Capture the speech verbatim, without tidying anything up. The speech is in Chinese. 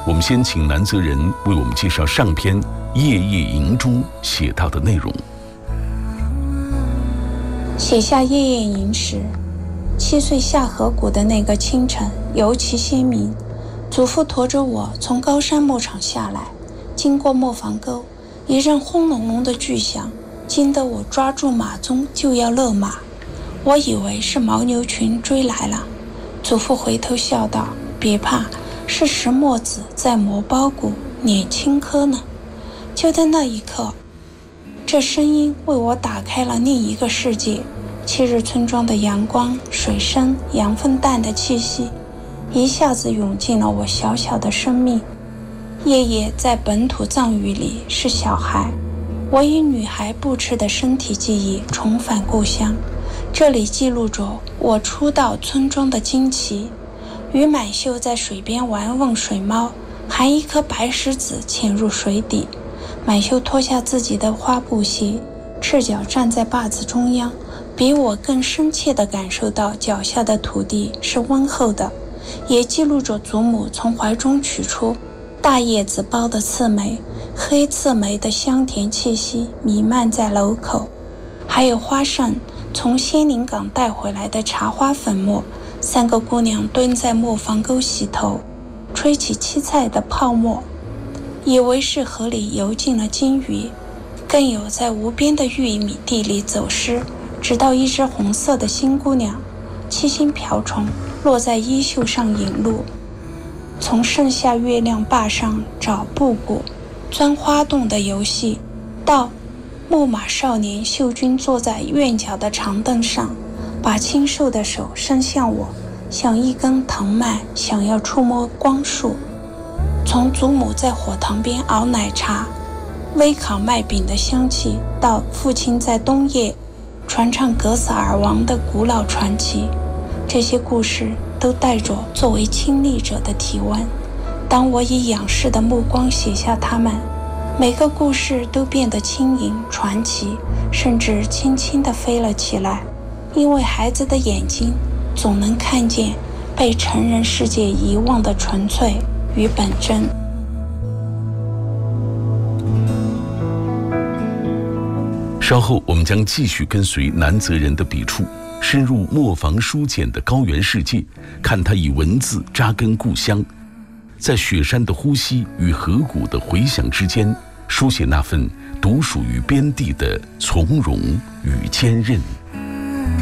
我们先请南泽人为我们介绍上篇《夜夜银珠》写到的内容。 写下《夜夜银》时，七岁下河谷的那个清晨尤其鲜明。祖父驮着我从高山牧场下来，经过磨坊沟，一阵轰隆隆的巨响，惊得我抓住马鬃就要勒马。我以为是牦牛群追来了。祖父回头笑道：“别怕，是石磨子在磨包谷碾青稞呢。”就在那一刻，这声音为我打开了另一个世界。七日村庄的阳光、水声、羊粪蛋的气息一下子涌进了我小小的生命。夜夜在本土藏语里是小孩，我以女孩不吃的身体记忆重返故乡。这里记录着我初到村庄的惊奇。于满秀在水边玩问水猫，含一颗白石子潜入水底。满秀脱下自己的花布鞋，赤脚站在坝子中央，比我更深切地感受到脚下的土地是温厚的，也记录着祖母从怀中取出大叶子包的刺梅，黑刺梅的香甜气息弥漫在楼口，还有花盛从仙林港带回来的茶花粉末。三个姑娘蹲在磨坊沟洗头，吹起七彩的泡沫，以为是河里游进了金鱼。更有在无边的玉米地里走失，直到一只红色的新姑娘七星瓢虫落在衣袖上引路。从盛夏月亮坝上找布谷、钻花洞的游戏，到牧马少年秀君坐在院角的长凳上，把清瘦的手伸向我，像一根藤蔓想要触摸光束。从祖母在火塘边熬奶茶、微烤麦饼的香气，到父亲在冬夜传唱格萨尔王的古老传奇，这些故事都带着作为亲历者的体温。当我以仰视的目光写下它们，每个故事都变得轻盈传奇，甚至轻轻地飞了起来。因为孩子的眼睛总能看见被成人世界遗忘的纯粹与本真。 稍后我们将继续跟随南泽人的笔触，深入磨坊书简的高原世界，看他以文字扎根故乡，在雪山的呼吸与河谷的回响之间，书写那份独属于边地的从容与坚韧。